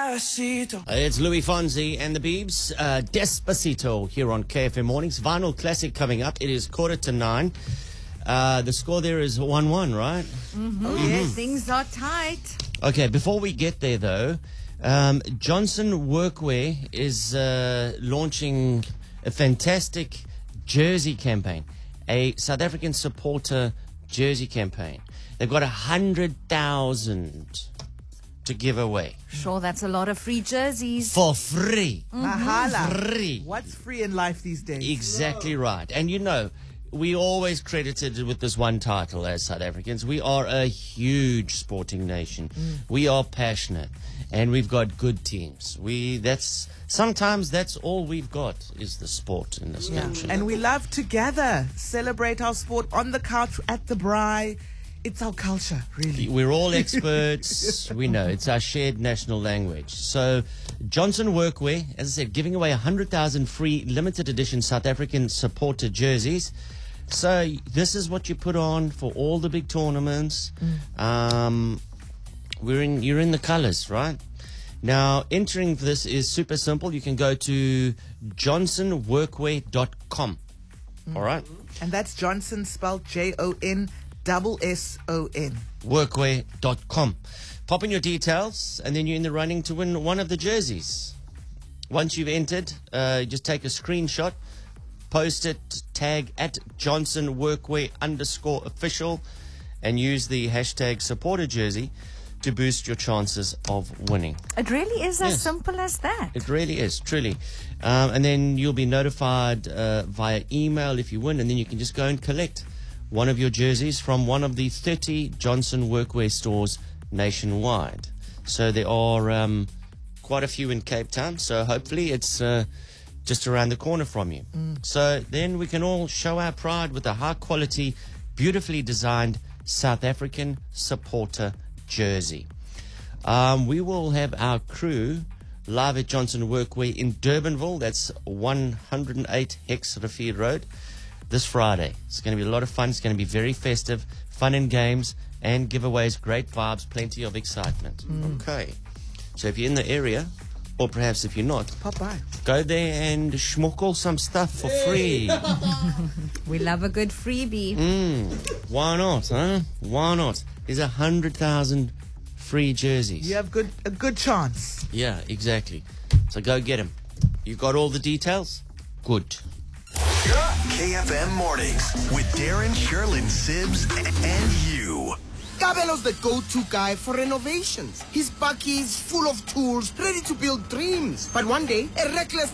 Despacito. It's Louis Fonzi and the Biebs. Despacito here on KFM Mornings. Vinyl Classic coming up. It is 8:45. The score there is 1-1, right? Oh, yes, things are tight. Okay, before we get there, though, Johnson Workwear is launching a fantastic jersey campaign, a South African supporter jersey campaign. They've got 100,000 to give away Sure, that's a lot of free jerseys. for free. Mahala. Free. What's free in life these days? Exactly right. And you know, we always credited with this one title as South Africans. We are a huge sporting nation. We are passionate, and we've got good teams. Sometimes that's all we've got is the sport in this country. And we love to gather, celebrate our sport on the couch, at the braai. It's our culture, really. We're all experts. We know it's our shared national language. So, Johnson Workwear, as I said, giving away 100,000 free limited edition South African supporter jerseys. So, this is what you put on for all the big tournaments. You're in the colors, right? Now, entering for this is super simple. You can go to johnsonworkwear.com. All right? And that's Johnson spelled JONSSON. Workwear.com. Pop in your details, and then you're in the running to win one of the jerseys. Once you've entered, just take a screenshot, post it, tag at JohnsonWorkwear_official, and use the hashtag supporter jersey to boost your chances of winning. It really is as Yes. simple as that. It really is, truly. And then you'll be notified via email if you win, and then you can just go and collect one of your jerseys from one of the 30 Johnson Workwear stores nationwide. So there are quite a few in Cape Town, so hopefully it's just around the corner from you. So then we can all show our pride with a high-quality, beautifully designed South African supporter jersey. We will have our crew live at Johnson Workwear in Durbanville. That's 108 Hex Rivier Road. This Friday. It's going to be a lot of fun. It's going to be very festive, fun and games, and giveaways, great vibes, plenty of excitement. Okay. So if you're in the area, or perhaps if you're not, Pop by. go there and schmuckle some stuff for free. We love a good freebie. Why not, huh? Why not? There's 100,000 free jerseys. You have a good chance. Yeah, exactly. So go get them. You got all the details? Good. KFM Mornings with Darren, Sherlyn, Sibbs, and you. Gabelo's the go-to guy for renovations. His bakkie is full of tools, ready to build dreams. But one day, a reckless